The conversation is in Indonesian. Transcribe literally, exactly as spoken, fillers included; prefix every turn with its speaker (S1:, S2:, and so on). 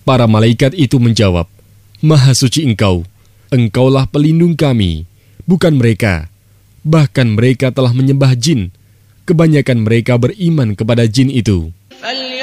S1: Para malaikat itu menjawab, Maha suci engkau, engkaulah pelindung kami, bukan mereka. Bahkan mereka telah menyembah jin. Kebanyakan mereka beriman kepada jin itu.